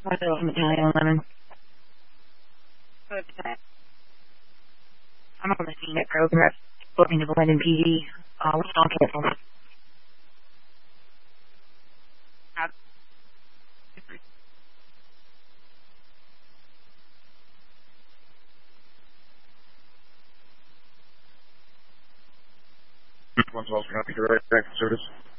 I don't know, Italian lemon. I'm on the scene at Kroger. I'm looking to blend in PD. What's on cancel? One's also happy to direct service.